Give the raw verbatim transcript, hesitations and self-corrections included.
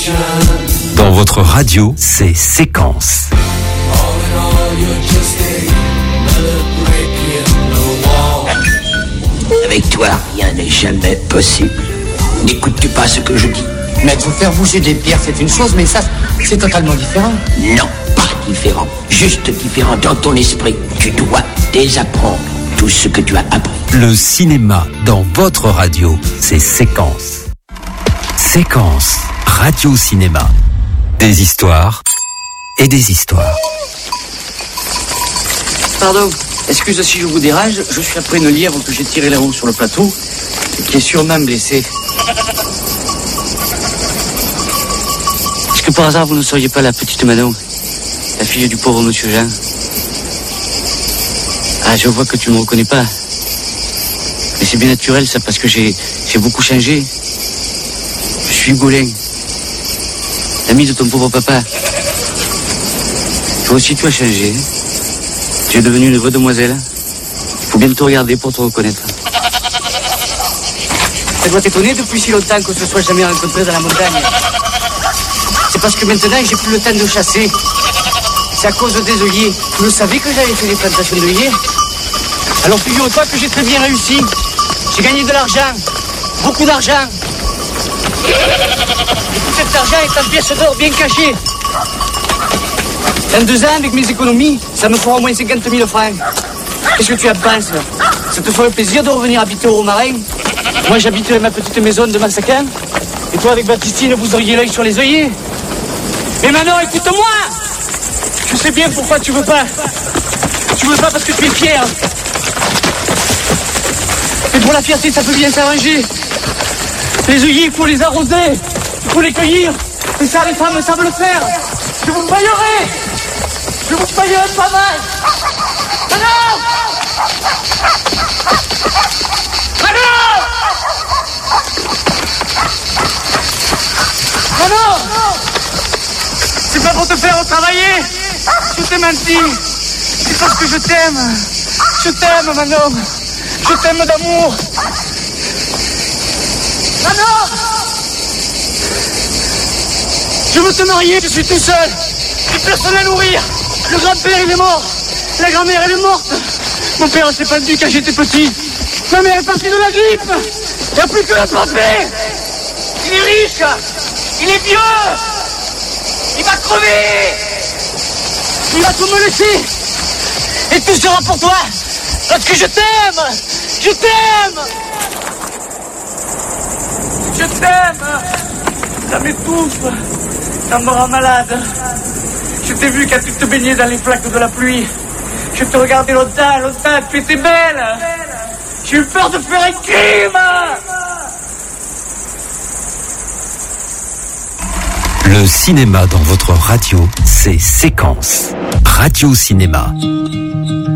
Dans votre radio, c'est Séquence. Avec toi, rien n'est jamais possible. N'écoutes-tu pas ce que je dis? Maître, faire bouger des pierres, c'est une chose, mais ça, c'est totalement différent. Non, pas différent. Juste différent dans ton esprit. Tu dois désapprendre tout ce que tu as appris. Le cinéma dans votre radio, c'est Séquence. Séquence, radio-cinéma. Des histoires et des histoires. Pardon, excuse si je vous dérange, je suis après une lièvre que j'ai tirée là-haut sur le plateau et qui est sûrement blessée. Est-ce que par hasard vous ne seriez pas la petite Manon, la fille du pauvre monsieur Jean? Ah, je vois que tu ne me reconnais pas. Mais c'est bien naturel ça, parce que j'ai, j'ai beaucoup changé. Je suis Golin, l'ami de ton pauvre papa. Toi aussi tu as changé. Tu es devenue une vraie demoiselle. Il faut bien te regarder pour te reconnaître. Ça doit t'étonner depuis si longtemps qu'on ne se soit jamais rencontrés dans la montagne. C'est parce que maintenant j'ai plus le temps de chasser. C'est à cause des œillets. Vous le savez que j'avais fait des plantations d'œillets? Alors figure-toi que j'ai très bien réussi. J'ai gagné de l'argent. Beaucoup d'argent. Et tout cet argent est en pièces d'or bien cachées. Dans deux ans, avec mes économies, ça me fera au moins cinquante mille francs. Qu'est-ce que tu en penses? Ça te ferait plaisir de revenir habiter au Romarin? Moi, j'habiterai ma petite maison de Massacan. Et toi, avec Baptistine, vous auriez l'œil sur les œillets. Mais maintenant, écoute-moi! Je sais bien pourquoi tu veux pas. Tu veux pas parce que tu es fier. Mais pour la fierté, ça peut bien s'arranger. Les œillets, il faut les arroser. Il faut les cueillir. Et ça, les femmes savent le faire. Je vous payerai. Je vous payerai pas mal. Manon! Manon! Manon! C'est pas pour te faire travailler. Je t'ai menti. C'est parce que je t'aime. Je t'aime, Manon. Je t'aime d'amour. Manon! Je veux te marier, je suis tout seul. J'ai personne à nourrir. Le grand-père, il est mort. La grand-mère, elle est morte. Mon père s'est pendu quand j'étais petit. Ma mère est partie de la grippe. Il n'y a plus que la santé. Il est riche. Il est vieux. Il va crever. Il va tout me laisser. Et tout sera pour toi. Parce que je t'aime. Je t'aime. Je t'aime. Ça m'étouffe. Ça me rend malade. Je t'ai vu quand tu te baignais dans les flaques de la pluie. Je te regardais longtemps, longtemps, tu étais belle. J'ai eu peur de faire un crime. Le cinéma dans votre radio, c'est Séquence. Radio-cinéma.